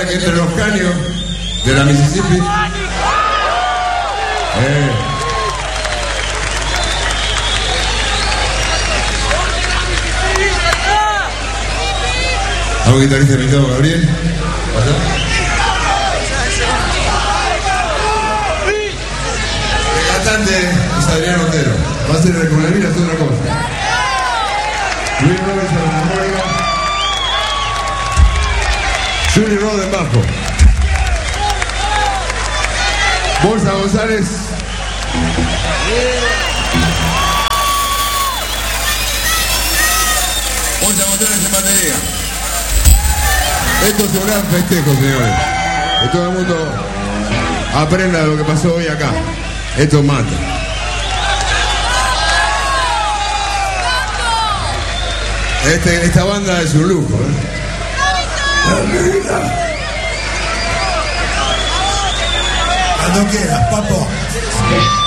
que entre los caños de la Mississippi. ¿Algún guitarrista invitado, Gabriel? ¿Pasa? El cantante es Adrián Otero. Va a ser el con la vida, es otra cosa. Luis Roberts en la armónica. Juli Rod en bajo. Bolsa González. Bolsa González en batería. Esto es un gran festejo, señores. Que todo el mundo aprenda de lo que pasó hoy acá. Esto mata. Esta banda es un lujo, Cuando quieras, papo.